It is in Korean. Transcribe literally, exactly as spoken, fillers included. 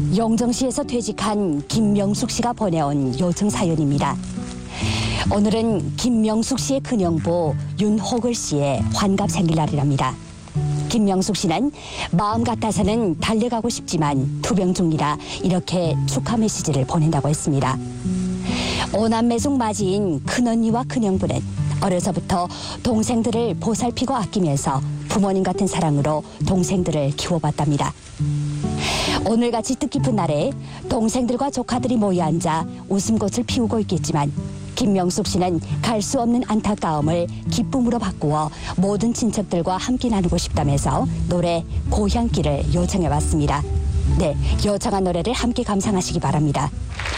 영정시에서 퇴직한 김명숙 씨가 보내온 요청 사연입니다. 오늘은 김명숙 씨의 큰형부 윤호글 씨의 환갑 생일날이랍니다. 김명숙 씨는 마음 같아서는 달려가고 싶지만 투병 중이라 이렇게 축하 메시지를 보낸다고 했습니다. 오남매중 맞이인 큰언니와 큰형부는 어려서부터 동생들을 보살피고 아끼면서 부모님 같은 사랑으로 동생들을 키워봤답니다. 오늘같이 뜻깊은 날에 동생들과 조카들이 모여 앉아 웃음꽃을 피우고 있겠지만 김명숙 씨는 갈 수 없는 안타까움을 기쁨으로 바꾸어 모든 친척들과 함께 나누고 싶다면서 노래 고향길을 요청해왔습니다. 네, 요청한 노래를 함께 감상하시기 바랍니다.